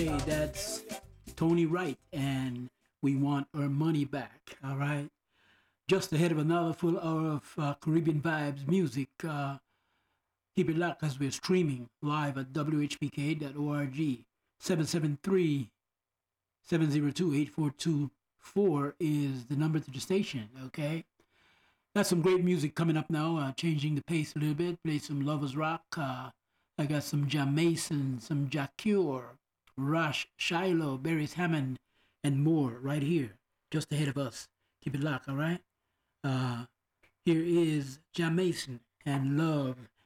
Okay, that's Tony Wright, and we want our money back. All right. Just ahead of another full hour of Caribbean vibes music. Keep it locked as we're streaming live at whpk.org. 773-702-8424 is the number to the station. Okay. Got some great music coming up now. Changing the pace a little bit. Play some Lovers Rock. I got some Jam Mason, some Jack Cure, Rush, Shiloh, Barry's Hammond, and more right here, just ahead of us. Keep it locked, all right? Uh, Here is Jam Mason and Love